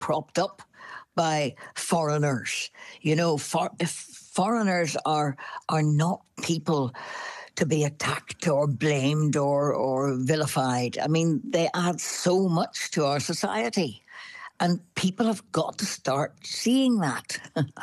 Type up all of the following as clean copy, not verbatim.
propped up by foreigners. You know, if foreigners are not people to be attacked or blamed or vilified. I mean, they add so much to our society. And people have got to start seeing that.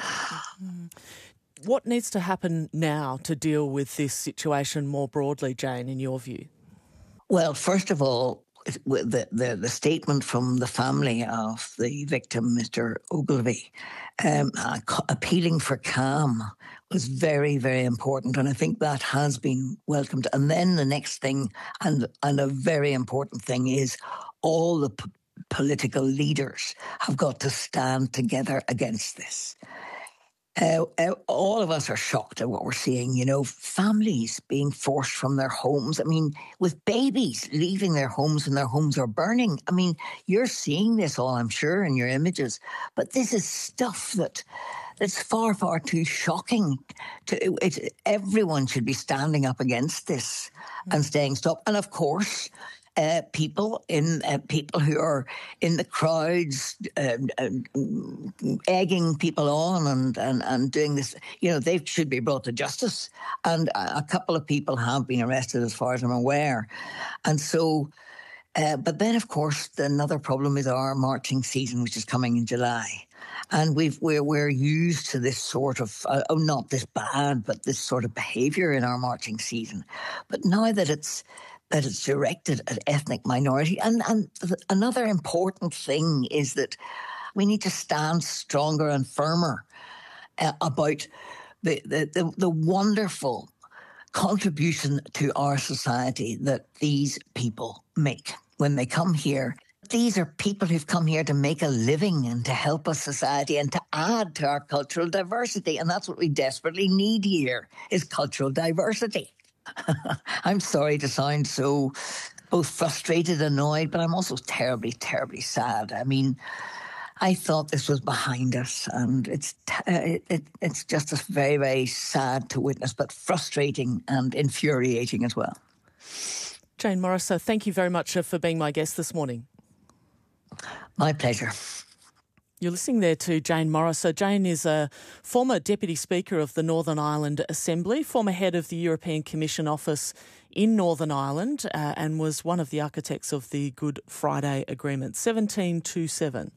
What needs to happen now to deal with this situation more broadly, Jane, in your view? Well, first of all, the statement from the family of the victim, Mr. Ogilvy, appealing for calm was very, very important. And I think that has been welcomed. And then the next thing, and a very important thing, is all the political leaders have got to stand together against this. All of us are shocked at what we're seeing, you know, families being forced from their homes. I mean, with babies leaving their homes and their homes are burning. I mean, you're seeing this all, I'm sure, in your images. But this is stuff that's far, far too shocking. Everyone should be standing up against this and saying stop. And of course, people who are in the crowds, egging people on and doing this, you know, they should be brought to justice. And a couple of people have been arrested, as far as I'm aware. And so, but then, of course, another problem is our marching season, which is coming in July. And we're used to this sort of, not this bad, but this sort of behaviour in our marching season. But now that it's directed at ethnic minority. And another important thing is that we need to stand stronger and firmer about the wonderful contribution to our society that these people make when they come here. These are people who've come here to make a living and to help us society and to add to our cultural diversity. And that's what we desperately need here, is cultural diversity. I'm sorry to sound so both frustrated, annoyed, but I'm also terribly, terribly sad. I mean, I thought this was behind us, and it's just very, very sad to witness, but frustrating and infuriating as well. Jane Morrisseau, thank you very much for being my guest this morning. My pleasure. You're listening there to Jane Morrisseau. Jane is a former Deputy Speaker of the Northern Ireland Assembly, former head of the European Commission office in Northern Ireland, and was one of the architects of the Good Friday Agreement, 1727.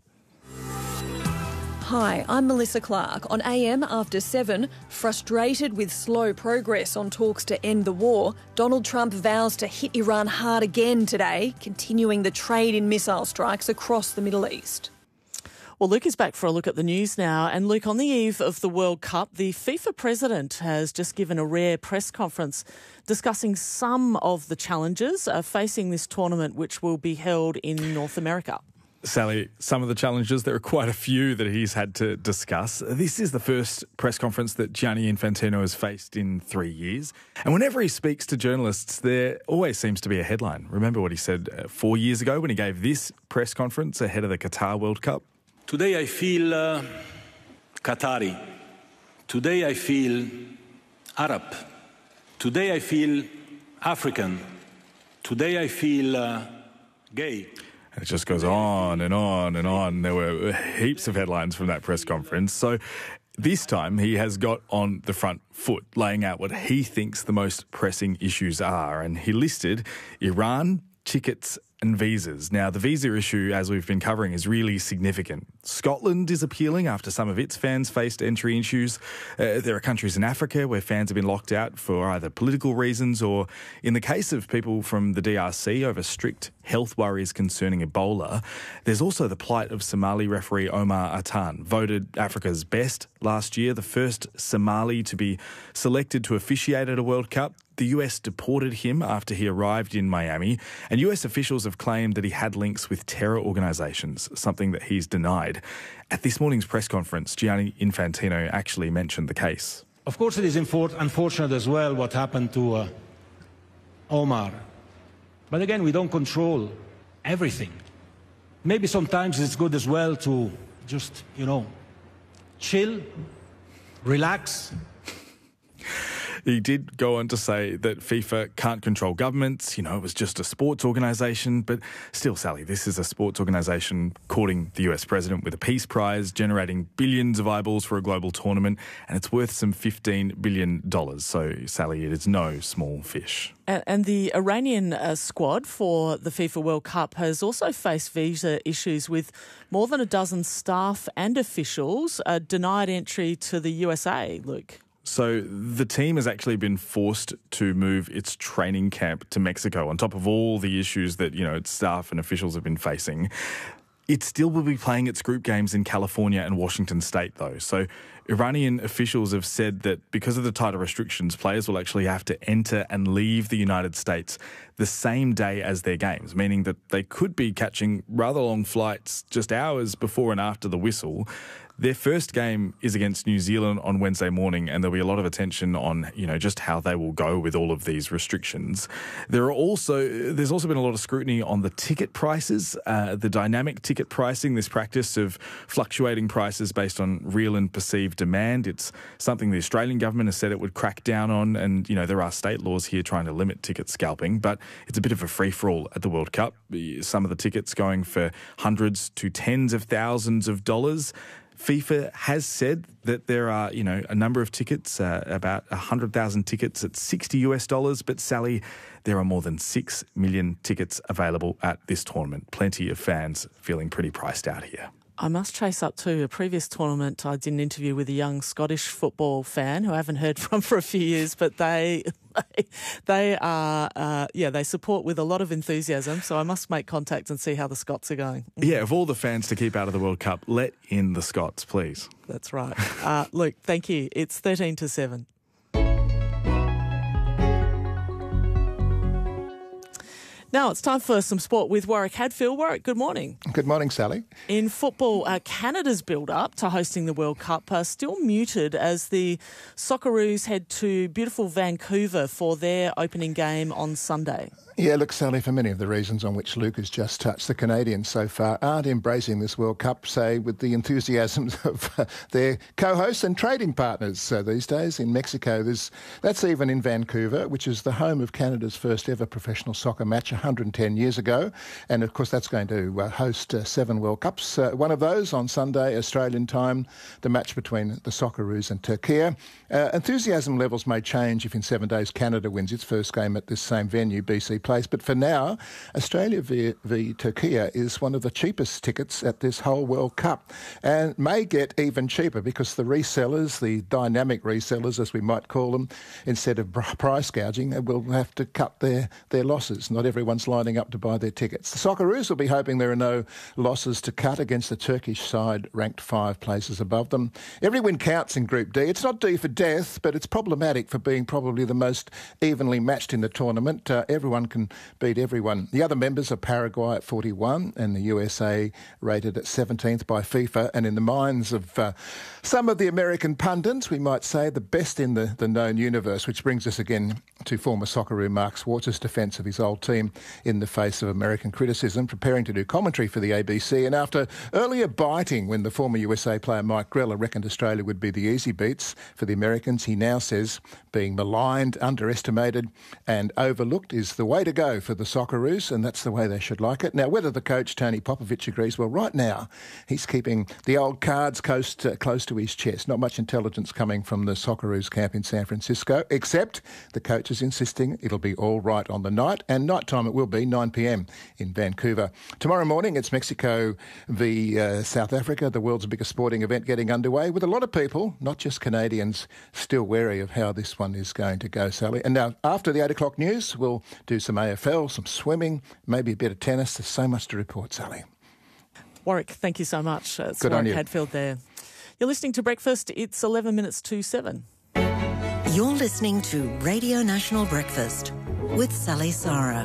Hi, I'm Melissa Clark. On AM After 7, frustrated with slow progress on talks to end the war, Donald Trump vows to hit Iran hard again today, continuing the trade in missile strikes across the Middle East. Well, Luke is back for a look at the news now. And Luke, on the eve of the World Cup, the FIFA president has just given a rare press conference discussing some of the challenges facing this tournament, which will be held in North America. Sally, some of the challenges, there are quite a few that he's had to discuss. This is the first press conference that Gianni Infantino has faced in 3 years. And whenever he speaks to journalists, there always seems to be a headline. Remember what he said 4 years ago when he gave this press conference ahead of the Qatar World Cup? Today I feel Qatari. Today I feel Arab. Today I feel African. Today I feel gay. And it just goes on and on and on. There were heaps of headlines from that press conference. So this time he has got on the front foot, laying out what he thinks the most pressing issues are. And he listed Iran, tickets and visas. Now, the visa issue, as we've been covering, is really significant. Scotland is appealing after some of its fans faced entry issues. There are countries in Africa where fans have been locked out for either political reasons or, in the case of people from the DRC, over strict health worries concerning Ebola. There's also the plight of Somali referee Omar Atan, voted Africa's best last year, the first Somali to be selected to officiate at a World Cup. The US deported him after he arrived in Miami, and US officials have claimed that he had links with terror organisations, something that he's denied. At this morning's press conference, Gianni Infantino actually mentioned the case. Of course, it is unfortunate as well what happened to Omar. But again, we don't control everything. Maybe sometimes it's good as well to just, chill, relax. He did go on to say that FIFA can't control governments. You know, it was just a sports organisation. But still, Sally, this is a sports organisation courting the US president with a peace prize, generating billions of eyeballs for a global tournament, and it's worth some $15 billion. So, Sally, it is no small fish. And the Iranian squad for the FIFA World Cup has also faced visa issues, with more than a dozen staff and officials denied entry to the USA, Luke. So the team has actually been forced to move its training camp to Mexico on top of all the issues that, you know, its staff and officials have been facing. It still will be playing its group games in California and Washington State, though. So Iranian officials have said that because of the tighter restrictions, players will actually have to enter and leave the United States the same day as their games, meaning that they could be catching rather long flights just hours before and after the whistle. Their first game is against New Zealand on Wednesday morning, and there'll be a lot of attention on, you know, just how they will go with all of these restrictions. There's also been a lot of scrutiny on the ticket prices, the dynamic ticket pricing, this practice of fluctuating prices based on real and perceived demand. It's something the Australian government has said it would crack down on, and, you know, there are state laws here trying to limit ticket scalping, but it's a bit of a free-for-all at the World Cup. Some of the tickets going for hundreds to tens of thousands of dollars. FIFA has said that there are, you know, a number of tickets, about 100,000 tickets at $60, but Sally, there are more than 6 million tickets available at this tournament. Plenty of fans feeling pretty priced out here. I must chase up to a previous tournament. I did an interview with a young Scottish football fan who I haven't heard from for a few years, but they support with a lot of enthusiasm. So I must make contact and see how the Scots are going. Yeah, of all the fans to keep out of the World Cup, let in the Scots, please. That's right. Luke, thank you. It's 13-7. Now it's time for some sport with Warwick Hadfield. Warwick, good morning. Good morning, Sally. In football, Canada's build-up to hosting the World Cup are still muted as the Socceroos head to beautiful Vancouver for their opening game on Sunday. Yeah, look, Sally, for many of the reasons on which Luke has just touched, the Canadians so far aren't embracing this World Cup, say, with the enthusiasms of their co-hosts and trading partners these days. In Mexico, that's even in Vancouver, which is the home of Canada's first ever professional soccer match 110 years ago. And, of course, that's going to host 7 World Cups. One of those on Sunday, Australian time, the match between the Socceroos and Turkey. Enthusiasm levels may change if in 7 days Canada wins its first game at this same venue, BC Place. But for now, Australia v Turkey is one of the cheapest tickets at this whole World Cup, and may get even cheaper because the resellers, the dynamic resellers as we might call them, instead of price gouging, will have to cut their losses. Not everyone's lining up to buy their tickets. The Socceroos will be hoping there are no losses to cut against the Turkish side ranked 5 places above them. Every win counts in Group D. It's not D for death, but it's problematic for being probably the most evenly matched in the tournament. Everyone can beat everyone. The other members are Paraguay at 41 and the USA rated at 17th by FIFA, and in the minds of some of the American pundits, we might say the best in the known universe, which brings us again to former Socceroo Mark Schwartz's defence of his old team in the face of American criticism, preparing to do commentary for the ABC. And after earlier biting when the former USA player Mike Grella reckoned Australia would be the easy beats for the Americans, he now says being maligned, underestimated and overlooked is the way to go for the Socceroos, and that's the way they should like it. Now, whether the coach, Tony Popovich, agrees, well, right now he's keeping the old cards close to his chest. Not much intelligence coming from the Socceroos camp in San Francisco, except the coach is insisting it'll be all right on the night, and night time it will be, 9 p.m. in Vancouver. Tomorrow morning, it's Mexico v South Africa, the world's biggest sporting event getting underway, with a lot of people, not just Canadians, still wary of how this one is going to go, Sally. And now, after the 8 o'clock news, we'll do some AFL, some swimming, maybe a bit of tennis. There's so much to report, Sally. Warwick, thank you so much. It's Good Warwick on you. Hadfield there. You're listening to Breakfast. It's 11 minutes to 7. You're listening to Radio National Breakfast with Sally Sarah.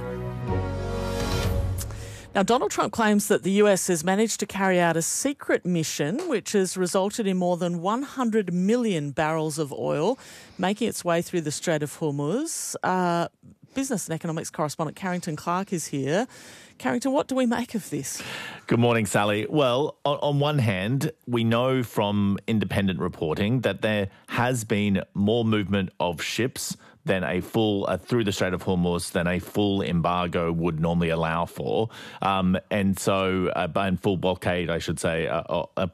Now, Donald Trump claims that the US has managed to carry out a secret mission which has resulted in more than 100 million barrels of oil making its way through the Strait of Hormuz. business and economics correspondent Carrington Clark is here. Carrington, what do we make of this? Good morning, Sally. Well, on one hand, we know from independent reporting that there has been more movement of ships than a full through the Strait of Hormuz than a full embargo would normally allow for, and full blockade, I should say,